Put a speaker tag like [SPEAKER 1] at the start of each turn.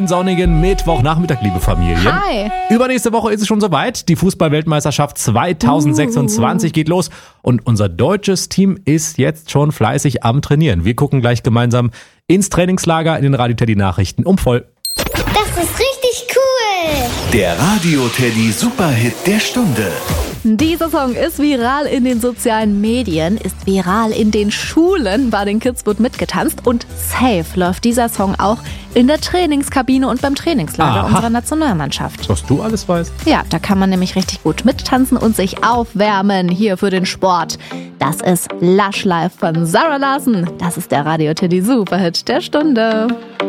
[SPEAKER 1] Sonnigen Mittwochnachmittag, liebe Familie.
[SPEAKER 2] Hi.
[SPEAKER 1] Übernächste Woche ist es schon soweit. Die Fußball-Weltmeisterschaft 2026 geht los. Und unser deutsches Team ist jetzt schon fleißig am Trainieren. Wir gucken gleich gemeinsam ins Trainingslager in den Radio Teddy Nachrichten um voll.
[SPEAKER 3] Das ist richtig cool.
[SPEAKER 4] Der Radio Teddy Superhit der Stunde.
[SPEAKER 2] Dieser Song ist viral in den sozialen Medien, ist viral in den Schulen. Bei den Kids wird mitgetanzt und safe läuft dieser Song auch in der Trainingskabine und beim Trainingslager unserer Nationalmannschaft.
[SPEAKER 1] Was du alles weißt.
[SPEAKER 2] Ja, da kann man nämlich richtig gut mittanzen und sich aufwärmen hier für den Sport. Das ist Lush Life von Zara Larsson. Das ist der Radio Teddy Superhit der Stunde.